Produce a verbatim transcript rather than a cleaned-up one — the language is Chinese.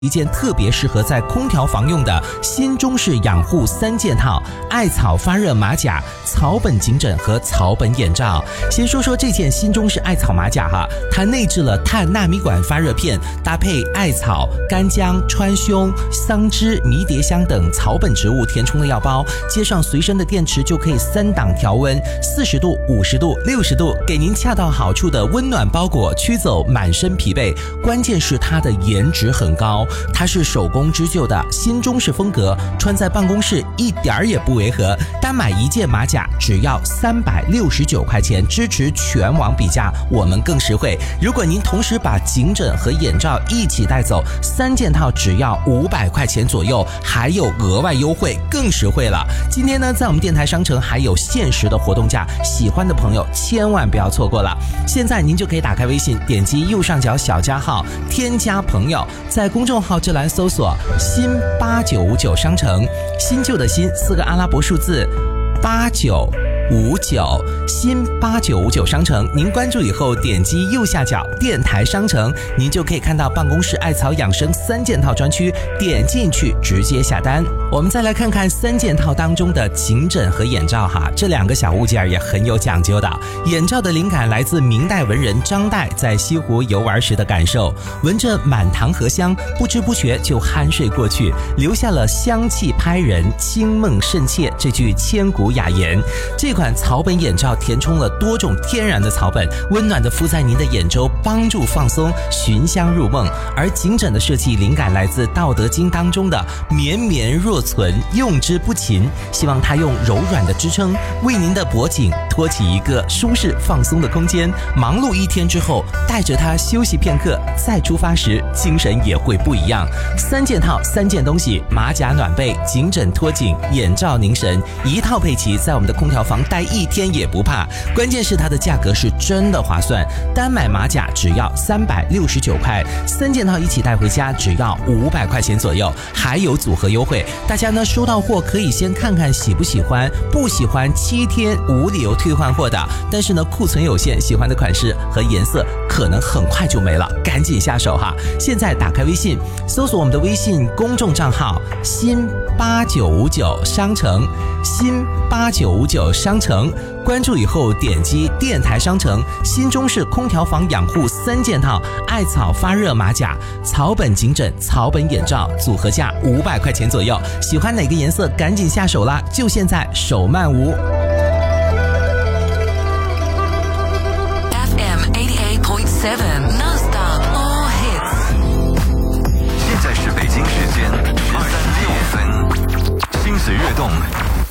一件特别适合在空调房用的新中式养护三件套：艾草发热马甲、草本颈枕和草本眼罩。先说说这件新中式艾草马甲哈，它内置了碳纳米管发热片，搭配艾草、干姜、川芎、桑枝、迷迭香等草本植物填充的药包，接上随身的电池，就可以三档调温，四十度、五十度、六十度，给您恰到好处的温暖包裹，驱走满身疲惫。关键是它的颜值很高。它是手工织就的新中式风格，穿在办公室一点儿也不违和。单买一件马甲只要三百六十九块钱，支持全网比价，我们更实惠。如果您同时把颈枕和眼罩一起带走，三件套只要五百块钱左右，还有额外优惠，更实惠了。今天呢，在我们电台商城还有限时的活动价，喜欢的朋友千万不要错过了。现在您就可以打开微信，点击右上角小加号，添加朋友，在公众号这栏搜索新八九五九商城，新旧的新四个阿拉伯数字八九五九，新八九五九商城。您关注以后点击右下角电台商城，您就可以看到办公室艾草养生三件套专区，点进去直接下单。我们再来看看三件套当中的颈枕和眼罩哈，这两个小物件也很有讲究的。眼罩的灵感来自明代文人张岱在西湖游玩时的感受，闻着满堂荷香，不知不觉就酣睡过去，留下了香气拍人、清梦甚切这句千古雅言。这款草本眼罩填充了多种天然的草本，温暖地敷在您的眼周，帮助放松，寻香入梦。而颈枕的设计灵感来自《道德经》当中的绵绵若存，用之不勤，希望它用柔软的支撑为您的脖颈托起一个舒适放松的空间。忙碌一天之后，带着它休息片刻，再出发时精神也会不一样。三件套，三件东西，马甲暖被、颈枕托颈、眼罩凝神，一套配齐，在我们的空调房待一天也不怕。关键是它的价格是真的划算，单买马甲只要三百六十九块，三件套一起带回家只要五百块钱左右，还有组合优惠。大家呢收到货可以先看看喜不喜欢，不喜欢七天无理由退换货的。但是呢库存有限，喜欢的款式和颜色可能很快就没了，赶紧下手哈！现在打开微信，搜索我们的微信公众账号新八九五九商城，新八九五九商城，关注以后点击电台商城，新中式空调房养护三件套，艾草发热马甲、草本颈枕、草本眼罩，组合价五百块钱左右。喜欢哪个颜色赶紧下手啦，就现在，手慢无。 F M eighty-eight point seven Non-stop all hits。 现在是北京时间十三点六分，心随悦动。